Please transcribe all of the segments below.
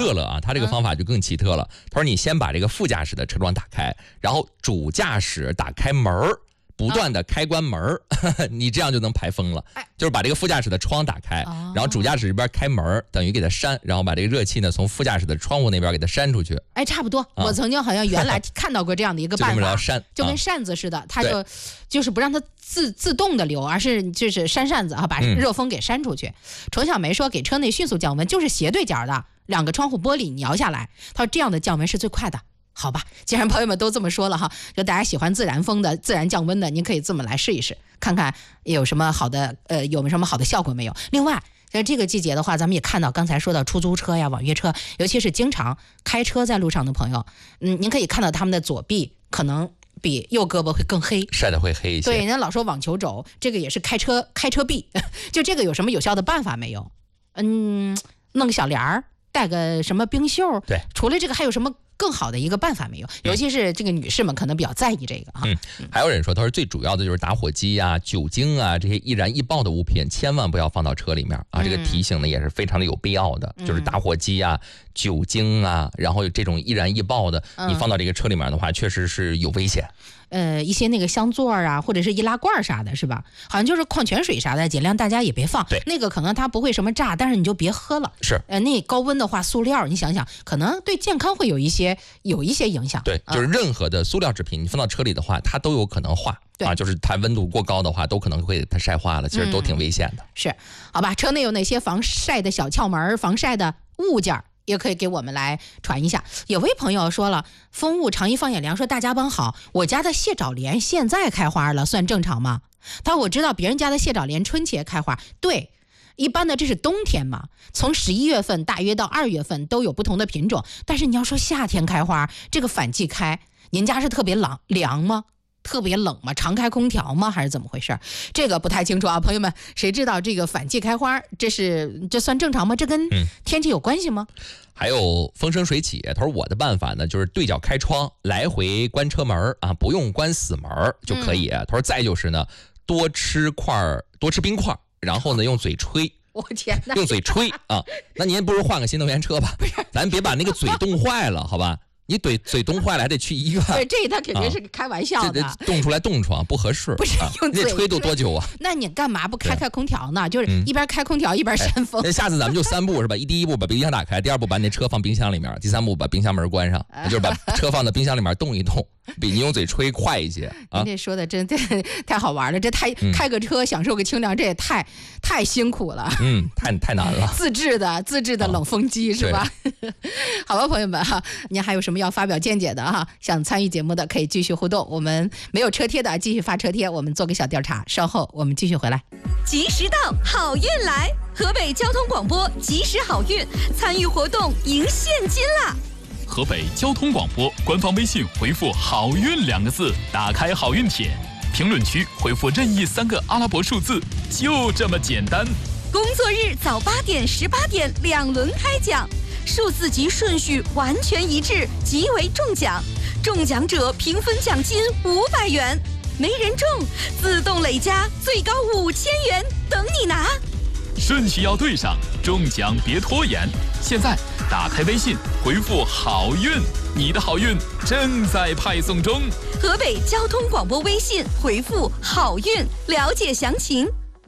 乐乐啊，他这个方法就更奇特了。他说你先把这个副驾驶的车窗打开，然后主驾驶打开门儿。不断的开关门你这样就能排风了。就是把这个副驾驶的窗打开，然后主驾驶这边开门，等于给它扇，然后把这个热气呢从副驾驶的窗户那边给它扇出去。 差不多。我曾经好像原来看到过这样的一个办法，就跟扇子似的，它就是不让它自动的流，而是就是扇子啊，把热风给扇出去。程小梅说给车内迅速降温，就是斜对角的2个窗户玻璃摇下来，他说这样的降温是最快的。好吧，既然朋友们都这么说了哈，就大家喜欢自然风的、自然降温的，您可以这么来试一试，看看有什么好的效果没有。另外，在这个季节的话，咱们也看到刚才说到出租车呀、网约车，尤其是经常开车在路上的朋友，您可以看到他们的左臂可能比右胳膊会更黑， 晒得会黑一些。 对，人家老说网球肘，这个也是开车臂，就这个有什么有效的办法没有？弄个小帘儿，带个什么冰袖。 对， 除了这个还有什么更好的一个办法没有？尤其是这个女士们可能比较在意这个啊。 还有人说，他说最主要的就是打火机啊、酒精啊这些易燃易爆的物品，千万不要放到车里面啊。这个提醒呢也是非常的有必要的，就是打火机啊、酒精啊，然后这种易燃易爆的，你放到这个车里面的话，确实是有危险。 一些那个香座啊，或者是易拉罐啥的，是吧？好像就是矿泉水啥的，尽量大家也别放。 对， 那个可能它不会什么炸，但是你就别喝了。 是， 那高温的话，塑料，你想想，可能对健康会有一些影响。 对，就是任何的塑料制品，你放到车里的话，它都有可能化。啊，就是它温度过高的话，都可能会它晒化了，其实都挺危险的。 是，好吧，车内有哪些防晒的小窍门、防晒的物件？也可以给我们来传一下。有位朋友说了，风物长衣放眼量说大家帮好，我家的蟹爪莲现在开花了，算正常吗？他说我知道别人家的蟹爪莲春节开花，对，一般的这是冬天嘛，从11月份大约到2月份都有不同的品种，但是你要说夏天开花，这个反季开，您家是特别凉吗？特别冷吗？常开空调吗？还是怎么回事？这个不太清楚啊，朋友们，谁知道这个反季开花，这算正常吗？这跟天气有关系吗？ 还有风生水起，他说我的办法呢，就是对角开窗，来回关车门啊，不用关死门就可以。他说再就是呢，多吃冰块，然后呢用嘴吹。 我天哪！ 用嘴吹啊，那您不如换个新能源车吧？咱别把那个嘴冻坏了，好吧？你嘴冻坏了还得去医院。 对，这他肯定是开玩笑的。 这冻出来冻疮不合适。 不是用嘴吹，你吹多久啊？ 那你干嘛不开空调呢？就是一边开空调一边扇风。 那下次咱们就3步是吧？第一步把冰箱打开，第2步把你那车放冰箱里面，第3步把冰箱门关上，就是把车放到冰箱里面冻一冻，比你用嘴吹快一些啊。 您这说的真太好玩了，这开个车享受个清凉，这也太辛苦了。 太难了。 自制的冷风机是吧？好吧，朋友们哈，您还有什么要发表见解的哈？想参与节目的可以继续互动，我们没有车贴的继续发车贴，我们做个小调查，稍后我们继续回来。 及时到，好运来！河北交通广播及时好运，参与活动赢现金啦！ 河北交通广播官方微信回复好运2个字，打开好运帖，评论区回复任意3个阿拉伯数字，就这么简单。 工作日早8点、18点2轮开奖，数字及顺序完全一致，即为中奖。中奖者平分奖金500元，没人中自动累加最高5000元，等你拿。 顺序要对上，中奖别拖延。现在打开微信回复好运，你的好运正在派送中。 河北交通广播微信回复好运，了解详情。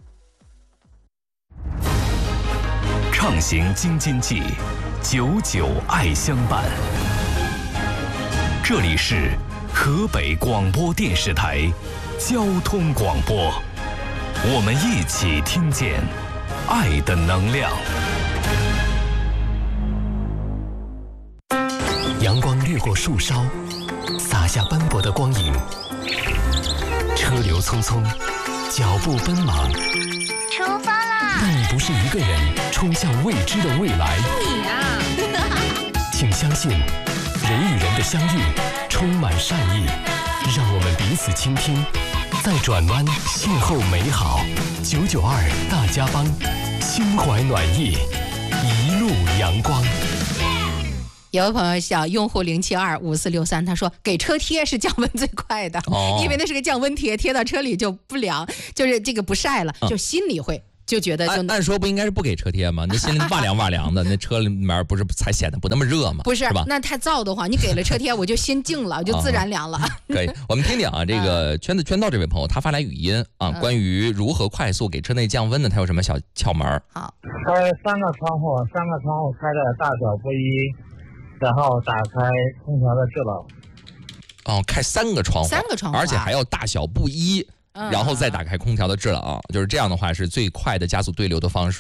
畅行京津冀，久久爱相伴。这里是河北广播电视台交通广播，我们一起听见爱的能量。阳光掠过树梢，洒下斑驳的光影。车流匆匆，脚步奔忙。 出发啦！ 但你不是一个人冲向未知的未来。 你啊！ 请相信，人与人的相遇充满善意，让我们彼此倾听，在转弯邂逅美好。992大家帮，心怀暖意，一路阳光。 有位朋友小用户0725463，他说给车贴是降温最快的，因为那是个降温贴，贴到车里就不凉，就是这个不晒了，就心里会就觉得就按说不应该是不给车贴吗？那心里哇凉哇凉的，那车里面不是才显得不那么热吗？ 不是吧？ 那太燥的话，你给了车贴，我就心静了，我就自然凉了。 可以，我们听听啊，这个圈子圈到这位朋友他发来语音啊，关于如何快速给车内降温的，他有什么小窍门？ 好， 开3个窗户开的大小不一，然后打开空调的制冷。 哦，开3个窗户 ，3个窗户， 而且还要大小不一。然后再打开空调的制冷，就是这样的话是最快的加速对流的方式。